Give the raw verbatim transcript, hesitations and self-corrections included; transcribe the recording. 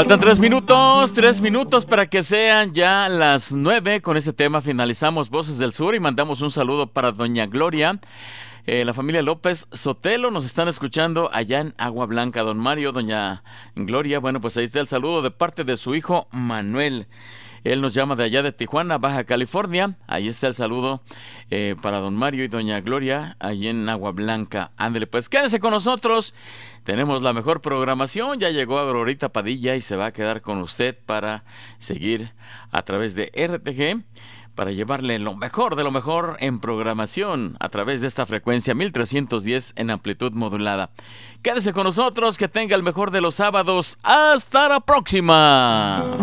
Faltan tres minutos, tres minutos para que sean ya las nueve. Con este tema finalizamos Voces del Sur y mandamos un saludo para doña Gloria. Eh, la familia López Sotelo nos están escuchando allá en Agua Blanca. Don Mario, doña Gloria, bueno, pues ahí está el saludo de parte de su hijo Manuel. Él nos llama de allá de Tijuana, Baja California. Ahí está el saludo eh, para don Mario y doña Gloria, ahí en Agua Blanca. Ándele, pues quédense con nosotros. Tenemos la mejor programación. Ya llegó Aurorita Padilla y se va a quedar con usted para seguir a través de R T G, para llevarle lo mejor de lo mejor en programación a través de esta frecuencia mil trescientos diez en amplitud modulada. Quédese con nosotros, que tenga el mejor de los sábados. ¡Hasta la próxima!